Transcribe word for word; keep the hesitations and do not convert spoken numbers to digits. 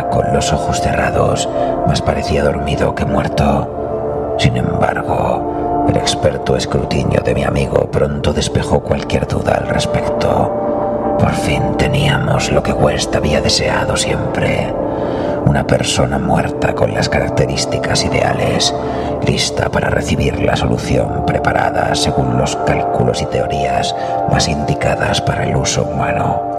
con los ojos cerrados, más parecía dormido que muerto. Sin embargo, el experto escrutinio de mi amigo pronto despejó cualquier duda al respecto. Por fin teníamos lo que West había deseado siempre: una persona muerta con las características ideales, lista para recibir la solución preparada según los cálculos y teorías más indicadas para el uso humano.